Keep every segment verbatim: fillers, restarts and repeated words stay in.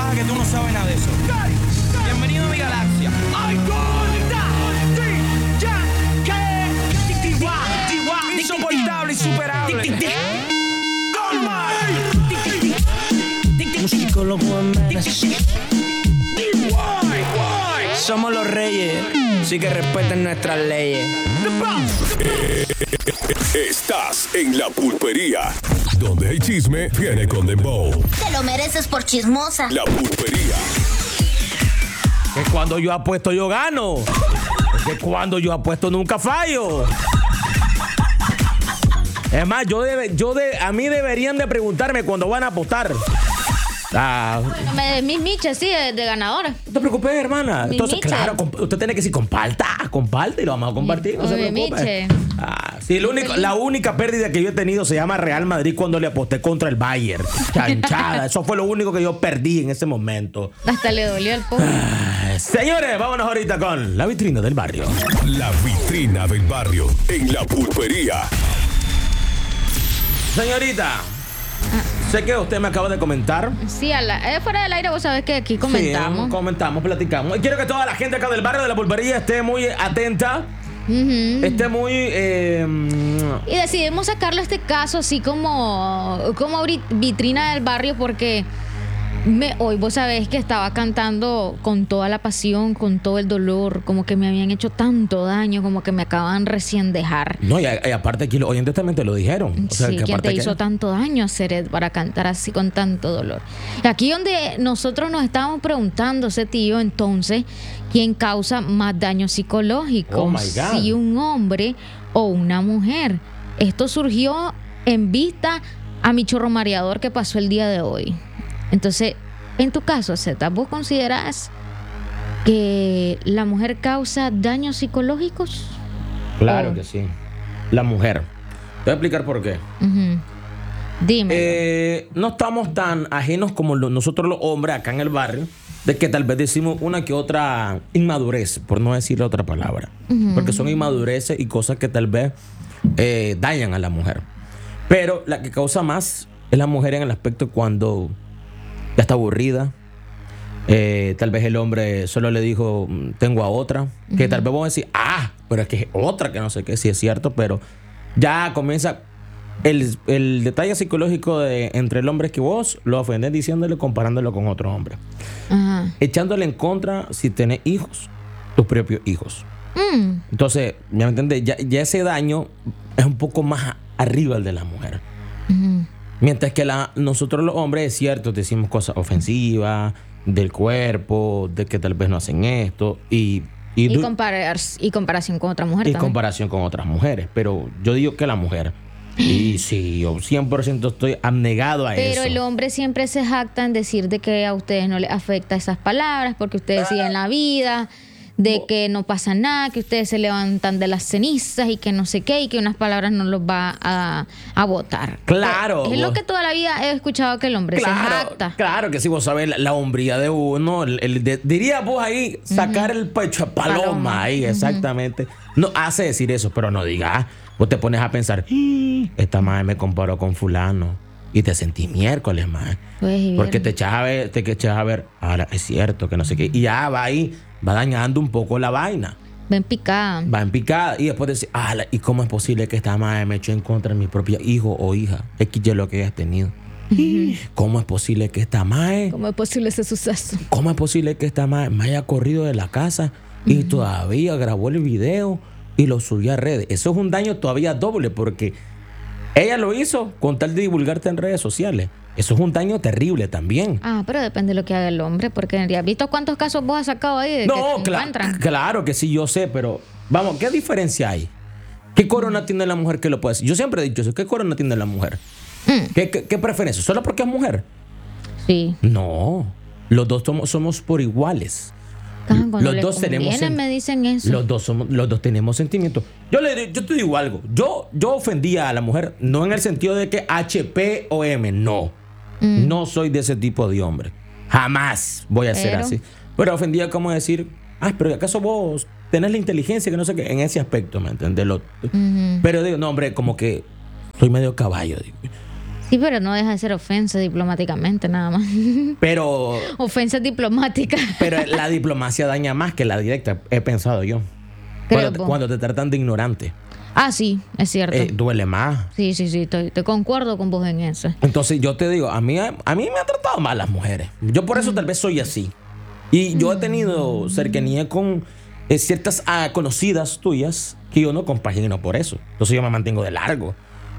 baja que tú no sabes nada de eso. Bienvenido a mi galaxia. Insoportable, insuperable. Un psicólogo en Medellín. Somos los reyes, así que respeten nuestras leyes. Estás en La Pulpería, donde el chisme viene con dembow. Te lo mereces por chismosa. La Pulpería. Que cuando yo apuesto yo gano. Que cuando yo apuesto nunca fallo. Es más, yo debe, yo de, a mí deberían de preguntarme cuando van a apostar. Ah, Bueno, me- mis miches, sí, de, de ganadora. no te preocupes, hermana. Mi Entonces, Miche. claro, comp- usted tiene que decir comparta, comparte y lo vamos a compartir. No se Oye, preocupe. Miche. Ah, sí, lo único, la única pérdida que yo he tenido se llama Real Madrid cuando le aposté contra el Bayern. Chanchada. Eso fue lo único que yo perdí en ese momento. Hasta le dolió al pobre. Ah, señores, vámonos ahorita con la vitrina del barrio. La vitrina del barrio en La Pulpería. Señorita, sé que usted me acaba de comentar. Sí, a la- eh, fuera del aire vos sabés que aquí comentamos. Sí, comentamos, platicamos. Y quiero que toda la gente acá del barrio de La Pulpería esté muy atenta. Ujú. Esté muy... eh, Y decidimos sacarlo este caso así como, como bri- vitrina del barrio porque me, hoy vos sabés que estaba cantando con toda la pasión, con todo el dolor, como que me habían hecho tanto daño, como que me acaban recién dejar. No, y, a- y aparte aquí los oyentes también te lo dijeron. O sea, Sí, que ¿quién aparte te que- hizo tanto daño, Seret, para cantar así con tanto dolor? Y aquí donde nosotros nos estábamos preguntando, ese tío, entonces, ¿quién causa más daño psicológico? Oh, my God. Si un hombre o una mujer. Esto surgió en vista a mi chorro mareador que pasó el día de hoy. Entonces, en tu caso, Zeta, ¿vos considerás que la mujer causa daños psicológicos? Claro Oh. que sí. La mujer. Te voy a explicar por qué. Ujú. Dime. Eh, no estamos tan ajenos como lo- nosotros los hombres acá en el barrio, de que tal vez decimos una que otra inmadurez, por no decir otra palabra. Porque son inmadureces y cosas que tal vez eh, dañan a la mujer. Pero la que causa más es la mujer en el aspecto cuando ya está aburrida. Eh, tal vez el hombre solo le dijo, "Mm, tengo a otra". Que tal vez vos decís, ah, pero es que es otra, que no sé qué, sí es cierto, pero ya comienza el, el detalle psicológico de entre el hombre es que vos lo ofendés diciéndole, comparándolo con otro hombre. Ajá. Echándole en contra si tenés hijos, tus propios hijos. Mm. Entonces, ya me entiendes, ya, ya ese daño es un poco más arriba el de la mujer. Ujú. Mientras que la, nosotros los hombres, es cierto, decimos cosas ofensivas del cuerpo, de que tal vez no hacen esto y, y, Y, du- comparar, y comparación con otra mujer y también. comparación con otras mujeres. Pero yo digo que la mujer, y sí, yo cien por ciento estoy abnegado a Pero eso. el hombre siempre se jacta en decir de que a ustedes no les afecta esas palabras porque ustedes siguen la vida, de que no pasa nada, que ustedes se levantan de las cenizas y que no sé qué, y que unas palabras no los va a, a botar. Claro. Es lo vos- que toda la vida he escuchado que el hombre se Claro, jacta. claro que sí, vos sabés la, la hombría de uno, el, el de- diría vos ahí, sacar el pecho a paloma, Paloma. ahí, exactamente. No hace decir eso, pero no digas, vos te pones a pensar, "Ih, esta madre me comparó con fulano", y te sentís miércoles, madre. Pues, y Porque bien. te echas a ver, te echas a ver, ahora es cierto que no sé qué, y ya va ahí, va dañando un poco la vaina. Ven picada. Va en picada y después decir, ah, ¿y cómo es posible que esta madre me echó en contra de mi propio hijo o hija? X y lo que hayas tenido. ¿Cómo es posible que esta madre, ¿Cómo es posible ese suceso? cómo es posible que esta madre me haya corrido de la casa y todavía grabó el video y lo subió a redes? Eso es un daño todavía doble porque ella lo hizo con tal de divulgarte en redes sociales. Eso es un daño terrible también. Ah, pero depende de lo que haga el hombre, porque ¿has visto cuántos casos vos has sacado ahí de No, que se cla- encuentran? claro que sí, yo sé, pero vamos, ¿qué diferencia hay? ¿Qué corona tiene la mujer que lo puede hacer? Yo siempre he dicho eso, ¿qué corona tiene la mujer? Mm. ¿Qué, qué, qué preferencia? ¿Solo porque es mujer? Sí. No, los dos somos, somos por iguales. Ah, cuando Los les dos tenemos conviene sen- me dicen eso. Los dos somos, los dos tenemos sentimientos. Yo le yo te digo algo. Yo, yo ofendía a la mujer, no en el sentido de que H P o M, no. Mm. No soy de ese tipo de hombre. Jamás voy a ser Pero- así. Pero ofendía como decir, ay, pero ¿acaso vos tenés la inteligencia que no sé qué? En ese aspecto, ¿me entiendes? Lo- Ujú. Pero digo, no, hombre, como que soy medio caballo. Digo. Sí, pero no deja de ser ofensa diplomáticamente, nada más. Pero, Ofensa diplomática. pero la diplomacia daña más que la directa, he pensado yo. Creo, Cuando, te- po. cuando te tratan de ignorante, Ah, sí, es cierto. eh, duele más. Sí, sí, sí, estoy, te concuerdo con vos en eso. Entonces yo te digo, a mí, a mí me han tratado mal las mujeres. Yo por eso tal vez soy así. Y yo he tenido cercanía con eh, ciertas ah, conocidas tuyas que yo no compagino por eso. Entonces yo me mantengo de largo.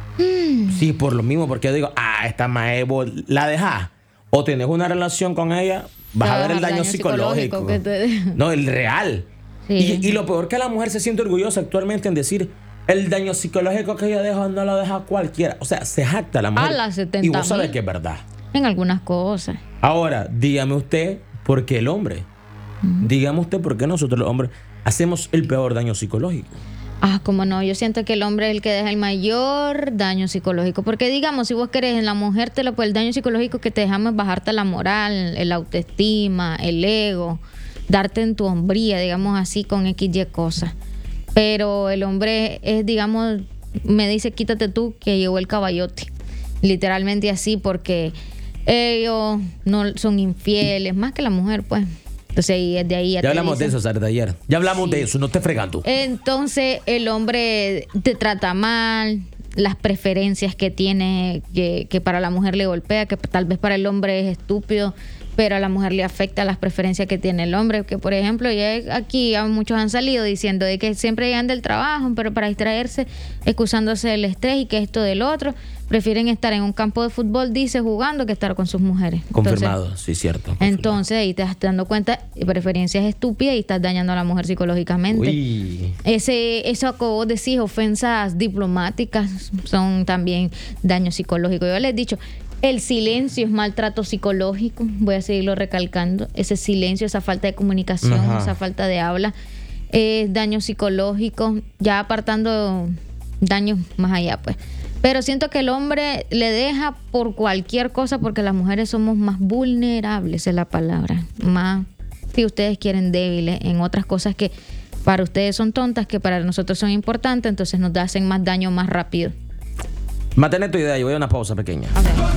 Sí, por lo mismo, porque yo digo, ah, esta mae, vos la dejás o tenés una relación con ella, vas Te a va ver a el dar daño daño psicológico. psicológico que te- No, el real. Sí. Y, y lo peor que la mujer se siente orgullosa actualmente en decir, el daño psicológico que ella deja no lo deja cualquiera. O sea, se jacta la mujer. A las setenta y vos sabes mil. que es verdad. En algunas cosas. Ahora, dígame usted, ¿por qué el hombre? Dígame usted, ¿por qué nosotros los hombres hacemos el peor daño psicológico? Ah, como no, yo siento que el hombre es el que deja el mayor daño psicológico. Porque digamos, si vos querés en la mujer, te lo, pues, el daño psicológico que te dejamos es bajarte la moral, el autoestima, el ego, darte en tu hombría, digamos así, con X y cosas. Pero el hombre es, digamos, me dice, quítate tú, que llegó el caballote. Literalmente así, porque ellos no son infieles, más que la mujer, pues. Entonces, y desde ahí ya, Ya te hablamos de dicen- eso, Sara, de ayer. Ya hablamos Sí. de eso, no estés fregando. Entonces el hombre te trata mal, las preferencias que tiene, que, que para la mujer le golpea, que tal vez para el hombre es estúpido, pero a la mujer le afecta las preferencias que tiene el hombre. Que por ejemplo, ya aquí ya muchos han salido diciendo de que siempre llegan del trabajo, pero para distraerse, excusándose del estrés y que esto del otro, prefieren estar en un campo de fútbol, dice, jugando, que estar con sus mujeres. Entonces, Confirmado, sí, cierto. confirmado. entonces ahí te estás dando cuenta, preferencias estúpidas y estás dañando a la mujer psicológicamente. Uy. Ese, eso que vos decís, ofensas diplomáticas, son también daño psicológico. Yo les he dicho, el silencio es maltrato psicológico, voy a seguirlo recalcando. Ese silencio, esa falta de comunicación, Ajá. esa falta de habla, es daño psicológico, ya apartando daños más allá, pues. Pero siento que el hombre le deja por cualquier cosa porque las mujeres somos más vulnerables, es la palabra. Más, si ustedes quieren, débiles en otras cosas que para ustedes son tontas, que para nosotros son importantes, entonces nos hacen más daño más rápido. Mantén tu idea, yo voy a una pausa pequeña. Ok.